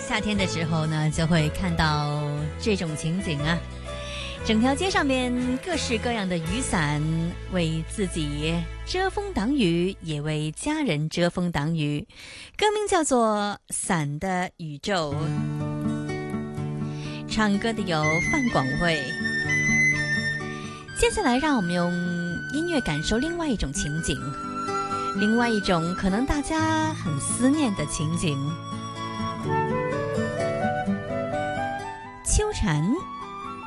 夏天的时候呢，就会看到这种情景啊。整条街上面各式各样的雨伞，为自己遮风挡雨，也为家人遮风挡雨。歌名叫做《伞的宇宙》，唱歌的有范广卫。接下来让我们用音乐感受另外一种情景，另外一种可能大家很思念的情景。秋蝉